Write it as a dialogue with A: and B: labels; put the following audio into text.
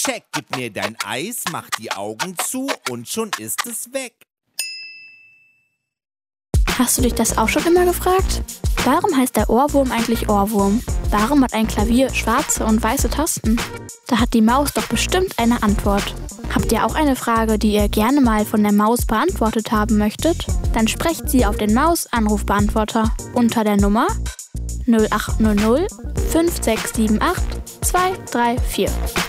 A: check. Gib mir dein Eis, mach die Augen zu und schon ist es weg.
B: Hast du dich das auch schon immer gefragt? Warum heißt der Ohrwurm eigentlich Ohrwurm? Warum hat ein Klavier schwarze und weiße Tasten? Da hat die Maus doch bestimmt eine Antwort. Habt ihr auch eine Frage, die ihr gerne mal von der Maus beantwortet haben möchtet? Dann sprecht sie auf den Maus-Anrufbeantworter unter der Nummer 0800 5678 234.